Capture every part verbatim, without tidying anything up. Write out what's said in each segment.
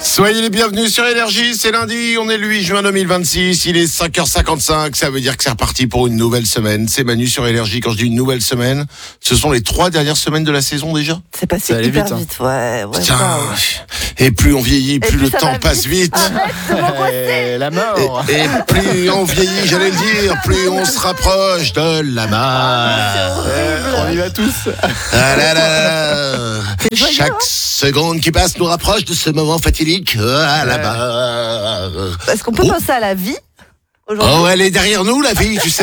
Soyez les bienvenus sur Énergie, c'est lundi, on est le huit juin deux mille vingt-six, il est cinq heures cinquante-cinq, ça veut dire que c'est reparti pour une nouvelle semaine. C'est Manu sur Énergie. Quand je dis une nouvelle semaine, ce sont les trois dernières semaines de la saison déjà. C'est passé allait hyper vite, hein. vite, ouais. ouais Putain, wow. et plus on vieillit, plus, plus le ça temps va passe vite. Arrête de m'angoisser. Et la mort. Et, et plus on vieillit, j'allais le dire, plus on se rapproche de la mort. Euh, on y va tous. Ah là là là. C'est joyeux, Chaque hein. seconde qui passe nous rapproche de ce moment fatidique. Ah là-bas. Est-ce qu'on peut Oh. penser à la vie aujourd'hui? Oh, elle est derrière nous, la vie, tu sais.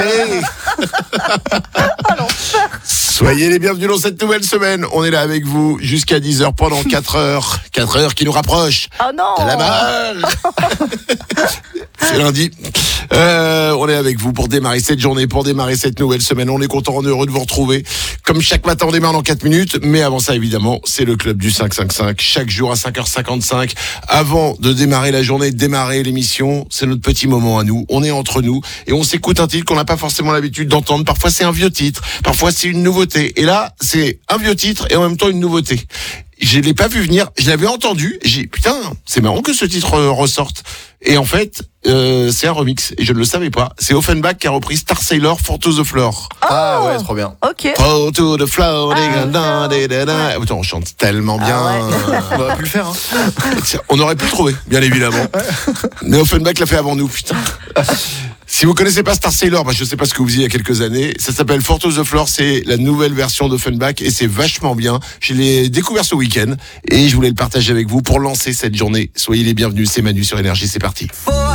Soyez les bienvenus dans cette nouvelle semaine. On est là avec vous jusqu'à dix heures pendant quatre heures. quatre heures qui nous rapprochent Oh non. de la mort. C'est lundi. Euh, on est avec vous pour démarrer cette journée, pour démarrer cette nouvelle semaine. On est content, on est heureux de vous retrouver. Comme chaque matin, on démarre dans quatre minutes. Mais avant ça, évidemment, c'est le club du cinq cent cinquante-cinq. Chaque jour à cinq heures cinquante-cinq. Avant de démarrer la journée, de démarrer l'émission, c'est notre petit moment à nous. On est entre nous et on s'écoute un titre qu'on n'a pas forcément l'habitude d'entendre. Parfois, c'est un vieux titre. Parfois, c'est une nouveauté. Et là, c'est un vieux titre et en même temps une nouveauté. Je l'ai pas vu venir, je l'avais entendu, j'ai dit, putain, c'est marrant que ce titre euh, ressorte. Et en fait, euh, c'est un remix, et je ne le savais pas. C'est Offenbach qui a repris Star Sailor, Fall to the Floor. Ah ouais, trop bien. Ok. Fall to the floor, Ah, da, da, da, da. Putain, on chante tellement bien. Ah ouais. On aurait pu le faire. Hein. Tiens, on aurait pu le trouver, bien évidemment. Mais Offenbach l'a fait avant nous, putain. Si vous connaissez pas Star Sailor, bah je sais pas ce que vous faisiez il y a quelques années. Ça s'appelle Fall to the Floor, c'est la nouvelle version d'Offenbach et c'est vachement bien. Je l'ai découvert ce week-end et je voulais le partager avec vous pour lancer cette journée. Soyez les bienvenus, c'est Manu sur Énergie, c'est parti.